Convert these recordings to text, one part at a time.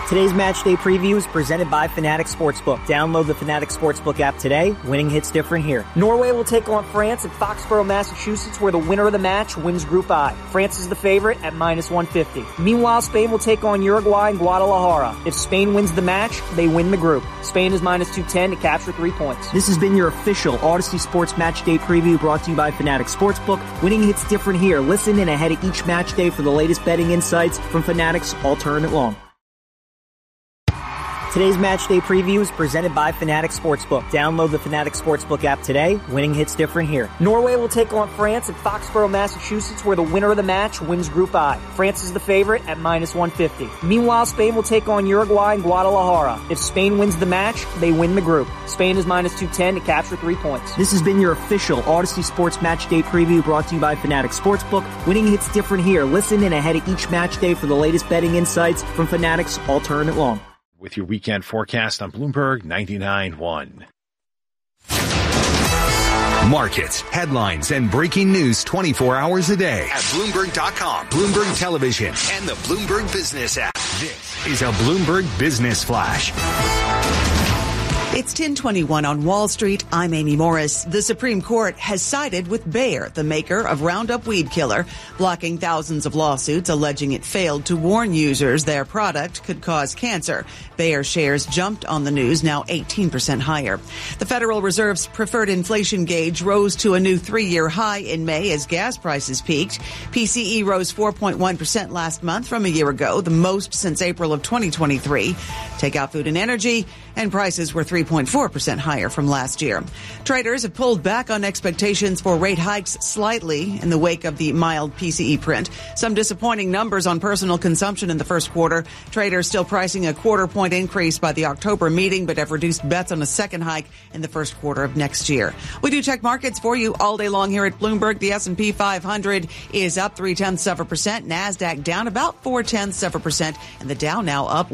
Today's match day preview is presented by Fanatics Sportsbook. Download the Fanatics Sportsbook app today. Winning hits different here. Norway will take on France at Foxborough, Massachusetts, where the winner of the match wins Group I. France is the favorite at minus 150. Meanwhile, Spain will take on Uruguay in Guadalajara. If Spain wins the match, they win the group. Spain is minus 210 to capture 3 points. This has been your official Odyssey Sports Match Day preview brought to you by Fanatics Sportsbook. Winning hits different here. Listen in ahead of each match day for the latest betting insights from Fanatics all tournament long. Today's match day preview is presented by Fanatics Sportsbook. Download the Fanatics Sportsbook app today. Winning hits different here. Norway will take on France at Foxborough, Massachusetts, where the winner of the match wins Group I. France is the favorite at minus 150. Meanwhile, Spain will take on Uruguay in Guadalajara. If Spain wins the match, they win the group. Spain is minus 210 to capture 3 points. This has been your official Odyssey Sports Match Day preview brought to you by Fanatics Sportsbook. Winning hits different here. Listen in ahead of each match day for the latest betting insights from Fanatics all tournament long. With your weekend forecast on Bloomberg 99.1. Markets, headlines, and breaking news 24 hours a day at Bloomberg.com, Bloomberg Television, and the Bloomberg Business app. This is a Bloomberg Business Flash. It's 10:21 on Wall Street. I'm Amy Morris. The Supreme Court has sided with Bayer, the maker of Roundup weed killer, blocking thousands of lawsuits alleging it failed to warn users their product could cause cancer. Bayer shares jumped on the news, now 18% higher. The Federal Reserve's preferred inflation gauge rose to a new 3-year high in May as gas prices peaked. PCE rose 4.1% last month from a year ago, the most since April of 2023. Take out food and energy, and prices were 3.4% higher from last year. Traders have pulled back on expectations for rate hikes slightly in the wake of the mild PCE print. Some disappointing numbers on personal consumption in the first quarter. Traders still pricing a quarter-point increase by the October meeting, but have reduced bets on a second hike in the first quarter of next year. We do check markets for you all day long here at Bloomberg. The S&P 500 is up 0.3%. NASDAQ down about 0.4%, and the Dow now up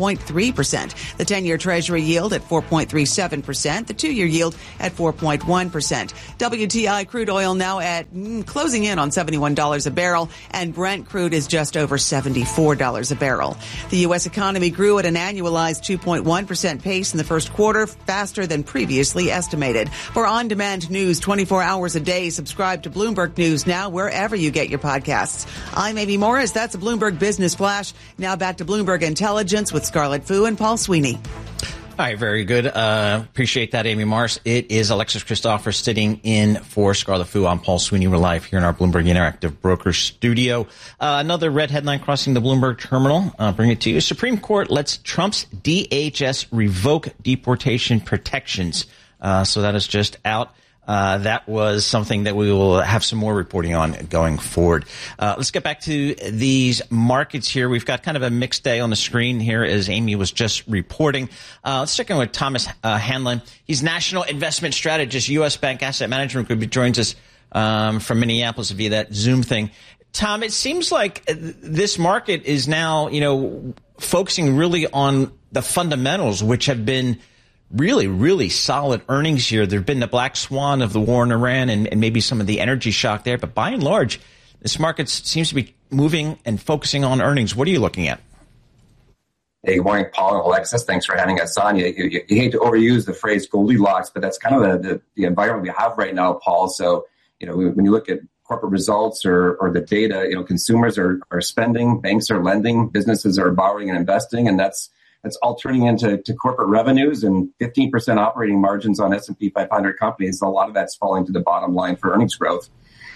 1.3%. The 10-year Treasury yield at 4.37%. The 2-year yield at 4.1%. WTI crude oil now at closing in on $71 a barrel, and Brent crude is just over $74 a barrel. The U.S. economy grew at an annualized 2.1% pace in the first quarter, faster than previously estimated. For on-demand news 24 hours a day, subscribe to Bloomberg News now wherever you get your podcasts. I'm Amy Morris. That's a Bloomberg Business Flash. Now back to Bloomberg Intelligence with Scarlett Fu and Paul Sweeney. All right, very good. Appreciate that, Amy Morris. It is Alexis Christopher sitting in for Scarlett Fu. I'm Paul Sweeney. We're live here in our Bloomberg Interactive Brokers studio. Another red headline crossing the Bloomberg terminal. Bring it to you. Supreme Court lets Trump's DHS revoke deportation protections. So that is just out. That was something that we will have some more reporting on going forward. Let's get back to these markets here. We've got kind of a mixed day on the screen here, as Amy was just reporting. Let's check in with Thomas Hanlon. He's National Investment Strategist, U.S. Bank Asset Management Group. He joins us from Minneapolis via that Zoom thing. Tom, it seems like this market is now, focusing really on the fundamentals, which have been really, really solid earnings here. There have been the black swan of the war in Iran and maybe some of the energy shock there. But by and large, this market seems to be moving and focusing on earnings. What are you looking at? Hey, good morning, Paul and Alexis. Thanks for having us on. You hate to overuse the phrase Goldilocks, but that's kind of the environment we have right now, Paul. So, when you look at corporate results or the data, consumers are spending, banks are lending, businesses are borrowing and investing, and that's all turning into corporate revenues and 15% operating margins on S&P 500 companies. A lot of that's falling to the bottom line for earnings growth.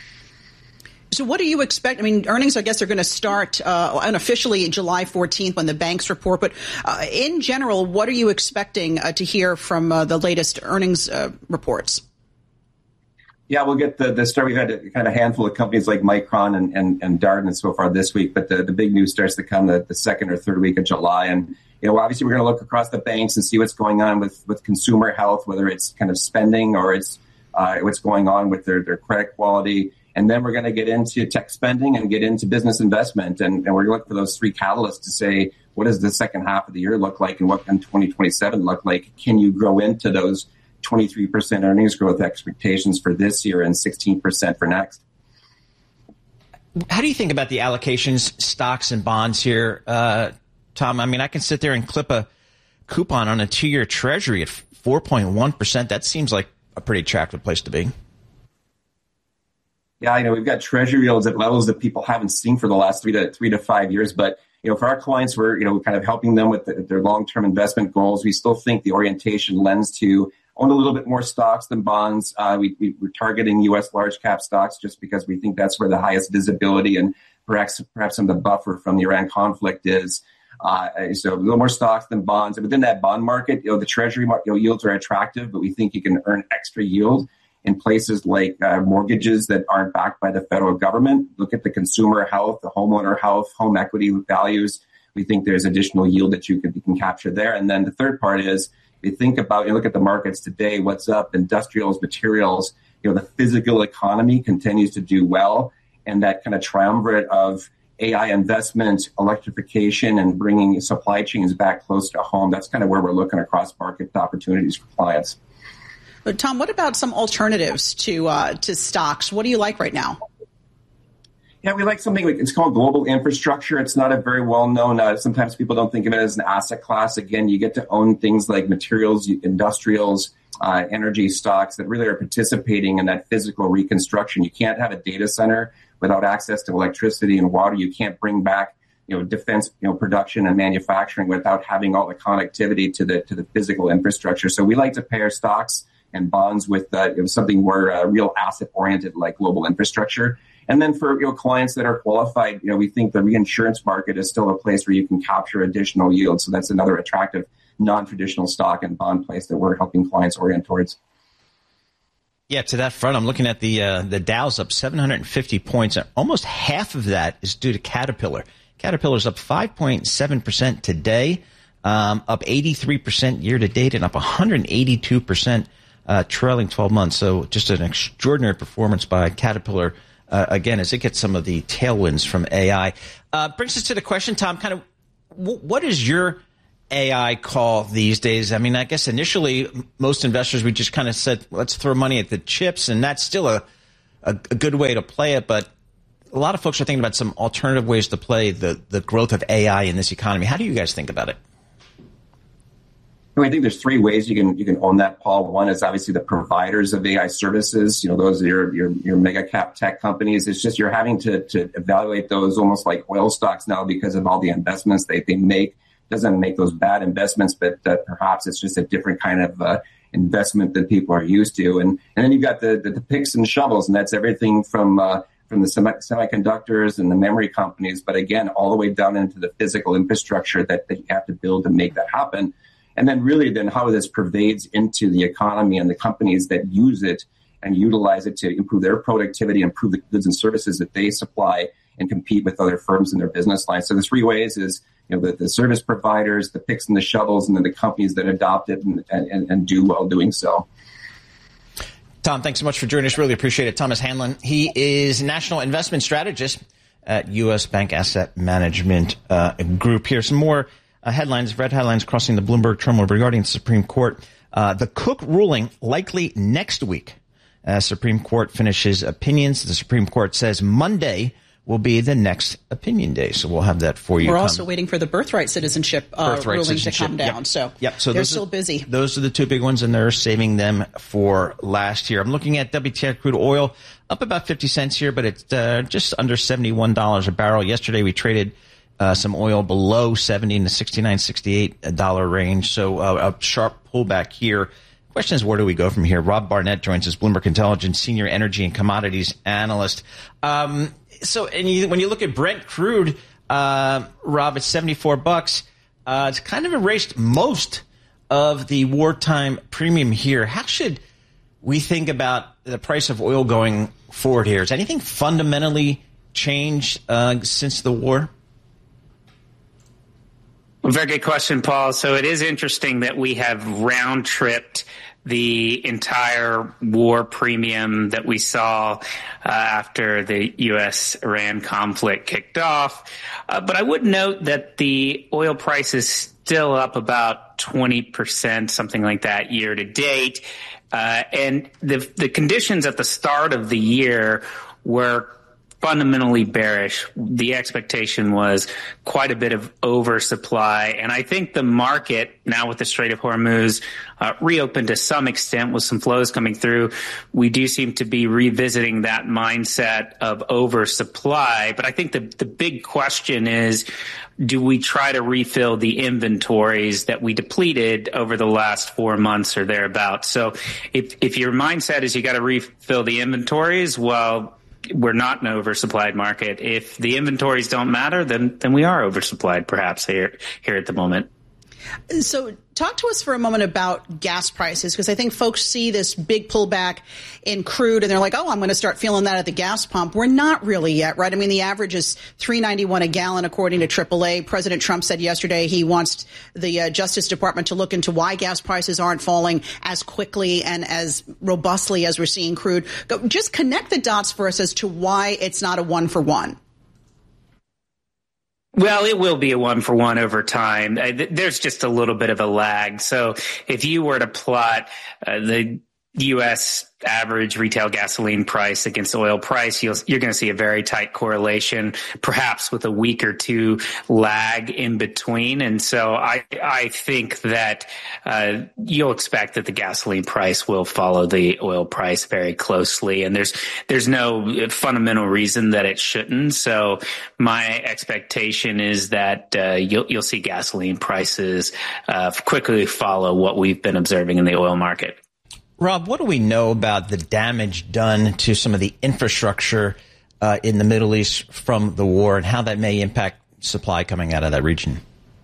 So what do you expect? I mean, earnings, I guess, are going to start unofficially July 14th when the banks report. But in general, what are you expecting to hear from the latest earnings reports? Yeah, we'll get the start. We've had a kind of handful of companies like Micron and Darden so far this week, but the big news starts to come the second or third week of July. And obviously we're going to look across the banks and see what's going on with consumer health, whether it's kind of spending or it's what's going on with their credit quality. And then we're going to get into tech spending and get into business investment. And we're going to look for those three catalysts to say, what does the second half of the year look like and what can 2027 look like? Can you grow into those 23% earnings growth expectations for this year and 16% for next? How do you think about the allocations, stocks and bonds here? Tom. I mean, I can sit there and clip a coupon on a 2-year Treasury at 4.1%. That seems like a pretty attractive place to be. Yeah, we've got Treasury yields at levels that people haven't seen for the last 3 to 5 years. But, for our clients, we're, kind of helping them with their long-term investment goals. We still think the orientation lends to own a little bit more stocks than bonds. We're targeting U.S. large cap stocks just because we think that's where the highest visibility and perhaps some of the buffer from the Iran conflict is. So a little more stocks than bonds. And within that bond market, the Treasury yields are attractive, but we think you can earn extra yield in places like mortgages that aren't backed by the federal government. Look at the consumer health, the homeowner health, home equity values. We think there's additional yield that you can capture there. And then the third part is, if you think about, you look at the markets today, what's up, industrials, materials, the physical economy continues to do well. And that kind of triumvirate of AI investment, electrification, and bringing supply chains back close to home, that's kind of where we're looking across market opportunities for clients. But Tom, what about some alternatives to stocks? What do you like right now? Yeah, we like something, it's called global infrastructure. It's not a very well-known, sometimes people don't think of it as an asset class. Again, you get to own things like materials, industrials, energy stocks that really are participating in that physical reconstruction. You can't have a data center without access to electricity and water. You can't bring back, defense, production and manufacturing without having all the connectivity to the physical infrastructure. So we like to pair stocks and bonds with something more real asset-oriented like global infrastructure. And then for clients that are qualified, we think the reinsurance market is still a place where you can capture additional yield. So that's another attractive non-traditional stock and bond place that we're helping clients orient towards. Yeah, to that front, I'm looking at the Dow's up 750 points, and almost half of that is due to Caterpillar. Caterpillar's up 5.7% today, up 83% year to date, and up 182% trailing 12 months. So just an extraordinary performance by Caterpillar. Again, as it gets some of the tailwinds from AI. Brings us to the question, Tom, kind of what is your AI call these days? I mean, I guess initially most investors, we just kind of said, let's throw money at the chips, and that's still a good way to play it. But a lot of folks are thinking about some alternative ways to play the growth of AI in this economy. How do you guys think about it? I think there's 3 ways you can own that, Paul. One is obviously the providers of AI services. Those are your mega cap tech companies. It's just you're having to evaluate those almost like oil stocks now because of all the investments they make. Doesn't make those bad investments, but perhaps it's just a different kind of investment that people are used to. And then you've got the picks and shovels, and that's everything from the semiconductors and the memory companies, but again, all the way down into the physical infrastructure that you have to build to make that happen. And then really how this pervades into the economy and the companies that use it and utilize it to improve their productivity, improve the goods and services that they supply and compete with other firms in their business lines. So the 3 ways is, the service providers, the picks and the shovels, and then the companies that adopt it and do well doing so. Tom, thanks so much for joining us. Really appreciate it. Thomas Hanlon. He is National Investment Strategist at U.S. Bank Asset Management Group. Here, some more red headlines crossing the Bloomberg terminal regarding the Supreme Court. The Cook ruling likely next week. Supreme Court finishes opinions. The Supreme Court says Monday will be the next opinion day. So we'll have that for you. We're also waiting for the birthright citizenship ruling to come down. Yep. So they're still busy. Those are the 2 big ones, and they're saving them for last year. I'm looking at WTI crude oil up about 50 cents here, but it's just under $71 a barrel. Yesterday we traded some oil below $70 in the $69, $68 range. So a sharp pullback here. Question is, where do we go from here? Rob Barnett joins us, Bloomberg Intelligence Senior Energy and Commodities Analyst. When you look at Brent crude, Rob, it's $74. It's kind of erased most of the wartime premium here. How should we think about the price of oil going forward here? Has anything fundamentally changed since the war? Well, very good question, Paul. So it is interesting that we have round-tripped the entire war premium that we saw after the U.S.-Iran conflict kicked off. But I would note that the oil price is still up about 20%, something like that, year to date. And the conditions at the start of the year were fundamentally bearish. The expectation was quite a bit of oversupply. And I think the market, now with the Strait of Hormuz reopened to some extent with some flows coming through, we do seem to be revisiting that mindset of oversupply. But I think the big question is, do we try to refill the inventories that we depleted over the last 4 months or thereabouts? So if your mindset is you got to refill the inventories, well, we're not an oversupplied market. If the inventories don't matter, then we are oversupplied perhaps here at the moment. So talk to us for a moment about gas prices, because I think folks see this big pullback in crude and they're like, oh, I'm going to start feeling that at the gas pump. We're not really yet, right? I mean, the average is $3.91 a gallon, according to AAA. President Trump said yesterday he wants the Justice Department to look into why gas prices aren't falling as quickly and as robustly as we're seeing crude. Just connect the dots for us as to why it's not a one-for-one. Well, it will be a one-for-one over time. There's just a little bit of a lag. So if you were to plot the U.S. average retail gasoline price against oil price, you're going to see a very tight correlation, perhaps with a week or two lag in between. And so I think that you'll expect that the gasoline price will follow the oil price very closely. And there's no fundamental reason that it shouldn't. So my expectation is that you'll see gasoline prices quickly follow what we've been observing in the oil market. Rob, what do we know about the damage done to some of the infrastructure in the Middle East from the war and how that may impact supply coming out of that region?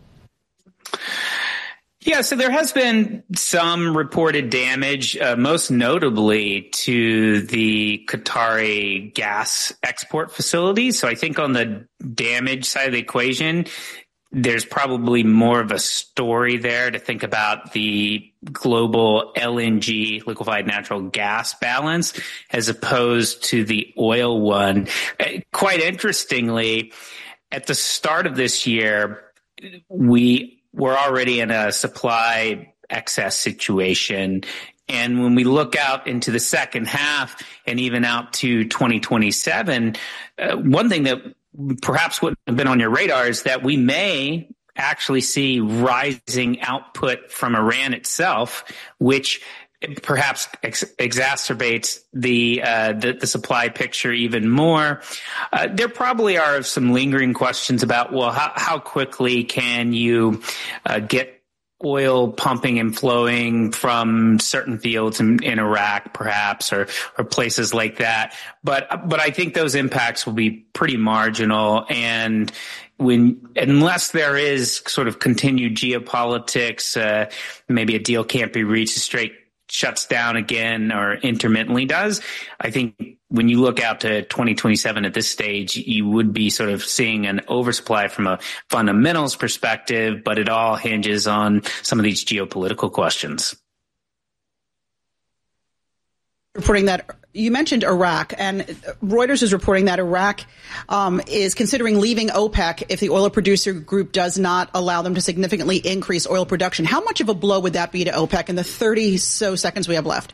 Yeah, so there has been some reported damage, most notably to the Qatari gas export facilities. So I think on the damage side of the equation, there's probably more of a story there to think about the global LNG, liquefied natural gas balance, as opposed to the oil one. Quite interestingly, at the start of this year, we were already in a supply excess situation. And when we look out into the second half and even out to 2027, one thing that perhaps wouldn't have been on your radar is that we may actually see rising output from Iran itself, which perhaps exacerbates the supply picture even more. There probably are some lingering questions about, well, how quickly can you get oil pumping and flowing from certain fields in Iraq, perhaps, or places like that. But I think those impacts will be pretty marginal. And unless there is sort of continued geopolitics, maybe a deal can't be reached, the Strait shuts down again or intermittently does, I think when you look out to 2027 at this stage, you would be sort of seeing an oversupply from a fundamentals perspective, but it all hinges on some of these geopolitical questions. Reporting that you mentioned Iraq, and Reuters is reporting that Iraq is considering leaving OPEC if the oil producer group does not allow them to significantly increase oil production. How much of a blow would that be to OPEC in the 30 so seconds we have left?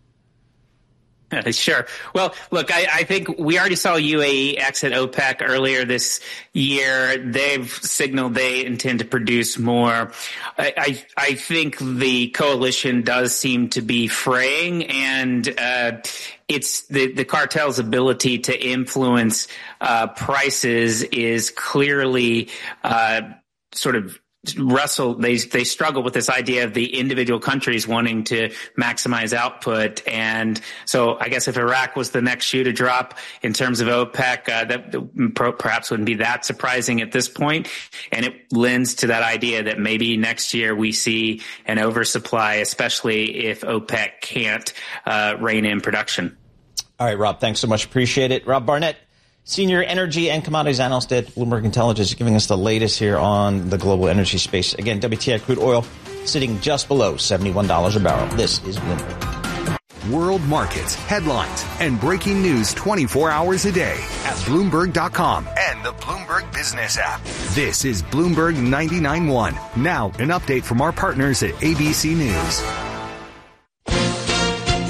Sure. Well, look, I think we already saw UAE exit OPEC earlier this year. They've signaled they intend to produce more. I think the coalition does seem to be fraying, and it's the cartel's ability to influence prices is clearly sort of they struggle with this idea of the individual countries wanting to maximize output. And so I guess if Iraq was the next shoe to drop in terms of OPEC, that perhaps wouldn't be that surprising at this point. And it lends to that idea that maybe next year we see an oversupply, especially if OPEC can't rein in production. All right, Rob, thanks so much. Appreciate it. Rob Barnett, Senior Energy and Commodities Analyst at Bloomberg Intelligence, giving us the latest here on the global energy space. Again, WTI crude oil sitting just below $71 a barrel. This is Bloomberg. World markets, headlines, and breaking news 24 hours a day at Bloomberg.com and the Bloomberg Business app. This is Bloomberg 99.1. Now, an update from our partners at ABC News.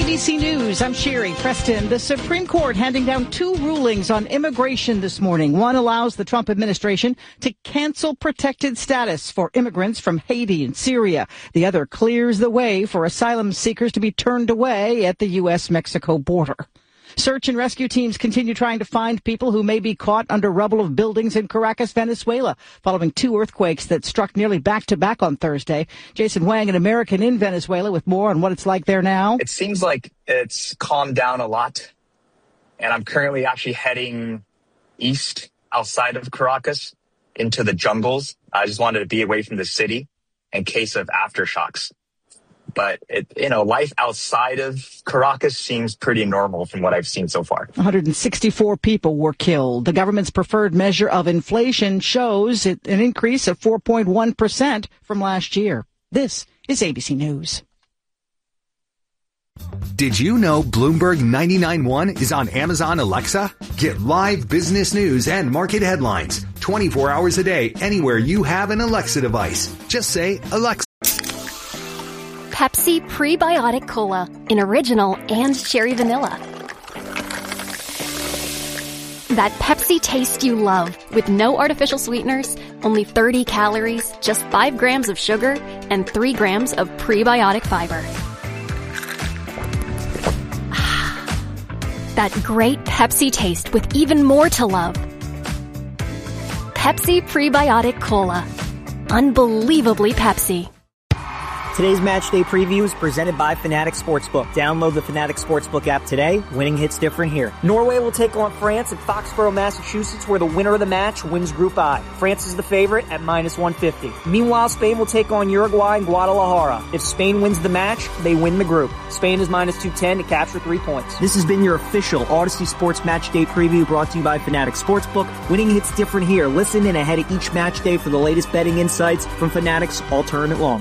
ABC News, I'm Sherry Preston. The Supreme Court handing down 2 rulings on immigration this morning. One allows the Trump administration to cancel protected status for immigrants from Haiti and Syria. The other clears the way for asylum seekers to be turned away at the U.S.-Mexico border. Search and rescue teams continue trying to find people who may be caught under rubble of buildings in Caracas, Venezuela, following 2 earthquakes that struck nearly back-to-back on Thursday. Jason Wang, an American in Venezuela, with more on what it's like there now. It seems like it's calmed down a lot, and I'm currently actually heading east outside of Caracas into the jungles. I just wanted to be away from the city in case of aftershocks. But, life outside of Caracas seems pretty normal from what I've seen so far. 164 people were killed. The government's preferred measure of inflation shows an increase of 4.1% from last year. This is ABC News. Did you know Bloomberg 99.1 is on Amazon Alexa? Get live business news and market headlines 24 hours a day anywhere you have an Alexa device. Just say, Alexa. Pepsi Prebiotic Cola in original and cherry vanilla. That Pepsi taste you love with no artificial sweeteners, only 30 calories, just 5 grams of sugar, and 3 grams of prebiotic fiber. That great Pepsi taste with even more to love. Pepsi Prebiotic Cola. Unbelievably Pepsi. Today's match day preview is presented by Fanatics Sportsbook. Download the Fanatics Sportsbook app today. Winning hits different here. Norway will take on France at Foxborough, Massachusetts, where the winner of the match wins Group I. France is the favorite at -150. Meanwhile, Spain will take on Uruguay in Guadalajara. If Spain wins the match, they win the group. Spain is -210 to capture 3 points. This has been your official Odyssey Sports Match Day preview brought to you by Fanatics Sportsbook. Winning hits different here. Listen in ahead of each match day for the latest betting insights from Fanatics All Tournament Long.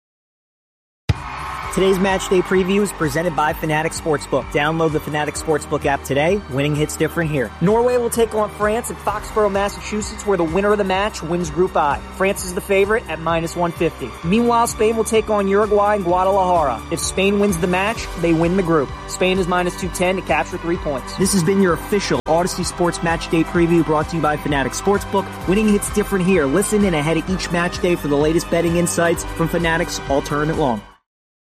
Today's match day preview is presented by Fanatics Sportsbook. Download the Fanatics Sportsbook app today. Winning hits different here. Norway will take on France at Foxborough, Massachusetts, where the winner of the match wins Group I. France is the favorite at -150. Meanwhile, Spain will take on Uruguay in Guadalajara. If Spain wins the match, they win the group. Spain is -210 to capture 3 points. This has been your official Odyssey Sports Match Day preview brought to you by Fanatics Sportsbook. Winning hits different here. Listen in ahead of each match day for the latest betting insights from Fanatics All Tournament Long.